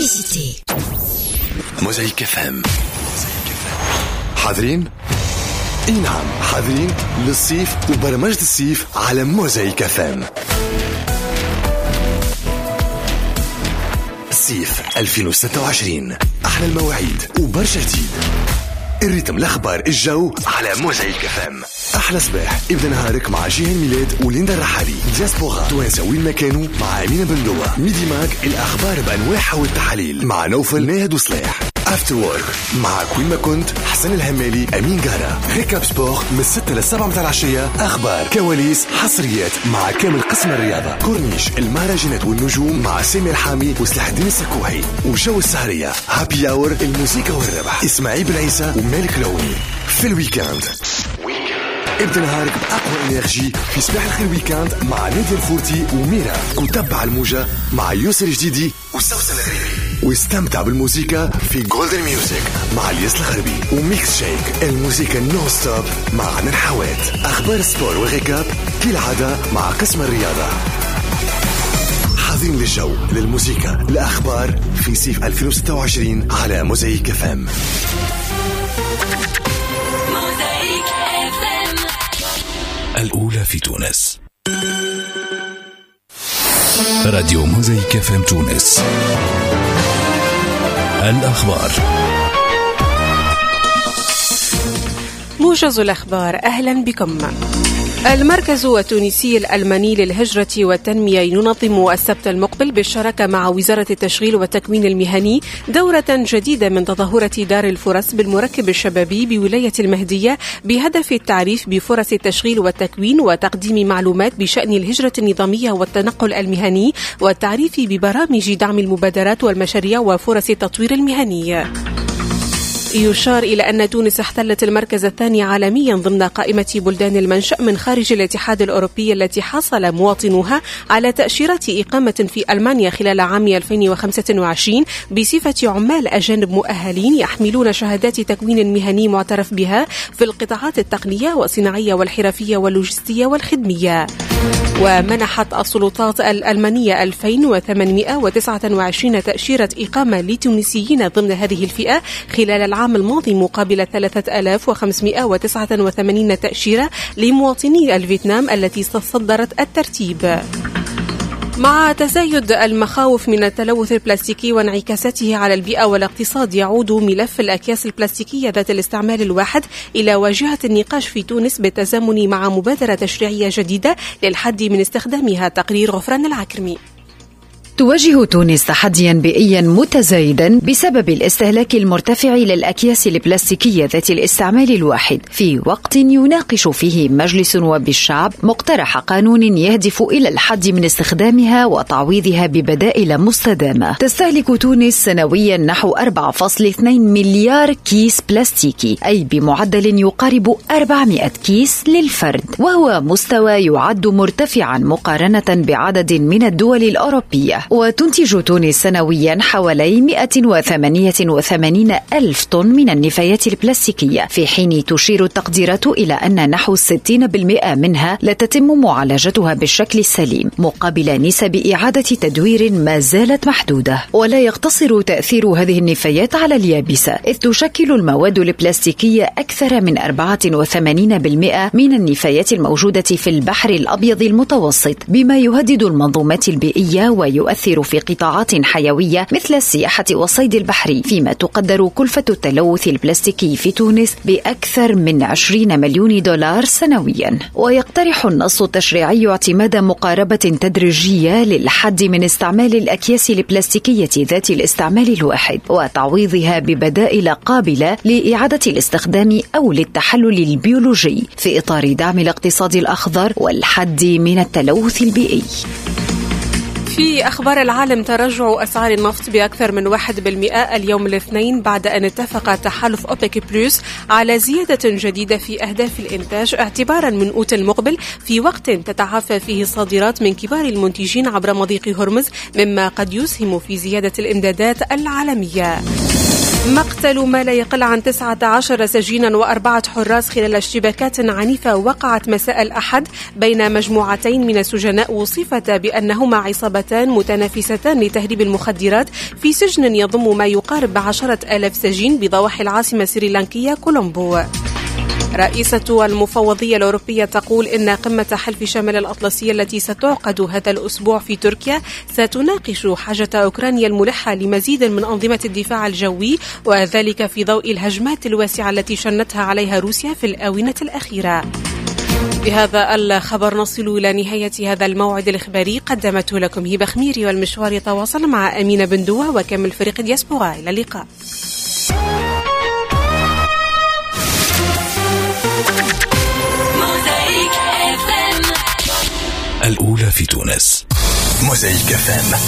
Publicité. موزايك FM. حاضرين؟ نعم حاضرين للصيف وبرمجة الصيف على موزايك FM. صيف 2026 أحلى المواعيد وبرشا جديد. الريتم الأخبار الجو على موزايك FM. أحلى صباح ابدأ نهارك مع جيهان ميلاد وليندا الرحالي. دياسبورا توانسة وين ما كانوا مع أمينة بندوة. ميدي ماك الأخبار بأنواعها والتحاليل مع نوفل ناهد وصلاح. افتر وورك مع كوين ما كنت حسن الهمالي أمين جارة. ريكاب سبور من 6 ل 7 متاع العشية. أخبار كواليس حصريات مع كامل قسم الرياضة. كورنيش المهرجانات والنجوم مع سامي الحامي وسلاح الدين السكوحي. وجو السهرية هابي أور الموسيقى والربح إسماعيل بن عيسى ومالك لوني. في الويكاند ابدأ نهارك بأقوى إنرجي في صباح الخير ويكاند مع نادية الفورتي وميرا. وتبع الموجة مع يوسر جديدي وسوسن الغريبي. واستمتع بالموسيقى في جولدن ميوزك مع الياس الغربي. وميكس شيك الموسيقى نو ستوب مع عنان حوات. أخبار السبور وغيكاب كالعادة مع قسم الرياضة. حاضرين للجو للموسيقى الأخبار في صيف 2026 على موزايك FM. الأولى في تونس. راديو موزايك FM تونس. الأخبار. موجز الأخبار. أهلا بكم. المركز التونسي الألماني للهجرة والتنمية ينظم السبت المقبل بالشراكة مع وزارة التشغيل والتكوين المهني دورة جديدة من تظاهرة دار الفرص بالمركب الشبابي بولاية المهدية بهدف التعريف بفرص التشغيل والتكوين وتقديم معلومات بشأن الهجرة النظامية والتنقل المهني والتعريف ببرامج دعم المبادرات والمشاريع وفرص التطوير المهني. يشار إلى أن تونس احتلت المركز الثاني عالميا ضمن قائمة بلدان المنشأ من خارج الاتحاد الأوروبي التي حصل مواطنوها على تأشيرة إقامة في ألمانيا خلال عام 2025 بصفة عمال أجانب مؤهلين يحملون شهادات تكوين مهني معترف بها في القطاعات التقنية والصناعية والحرفية واللوجستية والخدمية. ومنحت السلطات الألمانية 2829 تأشيرة إقامة لتونسيين ضمن هذه الفئة خلال العام الماضي مقابل 3589 تأشيرة لمواطني الفيتنام التي صدرت الترتيب. مع تزايد المخاوف من التلوث البلاستيكي وانعكاساته على البيئة والاقتصاد يعود ملف الأكياس البلاستيكية ذات الاستعمال الواحد إلى واجهة النقاش في تونس بالتزامن مع مبادرة تشريعية جديدة للحد من استخدامها. تقرير غفران العكرمي. تواجه تونس تحديا بيئيا متزايدا بسبب الاستهلاك المرتفع للأكياس البلاستيكية ذات الاستعمال الواحد في وقت يناقش فيه مجلس نواب الشعب مقترح قانون يهدف إلى الحد من استخدامها وتعويضها ببدائل مستدامة. تستهلك تونس سنويا نحو 4.2 مليار كيس بلاستيكي، أي بمعدل يقارب 400 كيس للفرد، وهو مستوى يعد مرتفعا مقارنة بعدد من الدول الأوروبية. وتنتج تونس سنويا حوالي 188 ألف طن من النفايات البلاستيكية، في حين تشير التقديرات إلى أن نحو 60% منها لا تتم معالجتها بالشكل السليم، مقابل نسب إعادة تدوير ما زالت محدودة. ولا يقتصر تأثير هذه النفايات على اليابسة، إذ تشكل المواد البلاستيكية أكثر من 84% من النفايات الموجودة في البحر الأبيض المتوسط، بما يهدد المنظومات البيئية ويؤثر في قطاعات حيوية مثل السياحة والصيد البحري، فيما تقدر كلفة التلوث البلاستيكي في تونس بأكثر من 20 مليون دولار سنويا. ويقترح النص التشريعي اعتماد مقاربة تدريجية للحد من استعمال الأكياس البلاستيكية ذات الاستعمال الواحد وتعويضها ببدائل قابلة لإعادة الاستخدام أو للتحلل البيولوجي في إطار دعم الاقتصاد الأخضر والحد من التلوث البيئي. في أخبار العالم، تراجع أسعار النفط بأكثر من 1% اليوم الاثنين بعد أن اتفق تحالف أوبك بلس على زيادة جديدة في أهداف الإنتاج اعتبارا من أوت المقبل، في وقت تتعافى فيه الصادرات من كبار المنتجين عبر مضيق هرمز، مما قد يسهم في زيادة الإمدادات العالمية. مقتل ما لا يقل عن 19 سجينا و4 حراس خلال اشتباكات عنيفة وقعت مساء الأحد بين مجموعتين من السجناء وصفتا بأنهما عصابتان متنافستان لتهريب المخدرات في سجن يضم ما يقارب 10,000 سجين بضواحي العاصمة السريلانكية كولومبو. رئيسة المفوضية الأوروبية تقول إن قمة حلف شمال الأطلسي التي ستعقد هذا الأسبوع في تركيا ستناقش حاجة أوكرانيا الملحة لمزيد من أنظمة الدفاع الجوي، وذلك في ضوء الهجمات الواسعة التي شنتها عليها روسيا في الآونة الأخيرة. بهذا الخبر نصل إلى نهاية هذا الموعد الإخباري، قدمته لكم هبة خميري، والمشوار يتواصل مع أمينة بندوة وكامل فريق دياسبورا. إلى اللقاء. الأولى في تونس. موزايك FM.